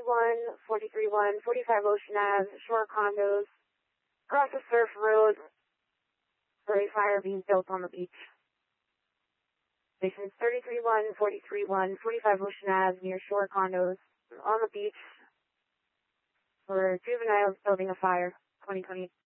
3331, 431, 45 Ocean Ave, shore condos, across the surf road, for a fire being built on the beach. Stations 331, 431, 45 Ocean Ave, near shore condos, on the beach, for juveniles building a fire, 2020.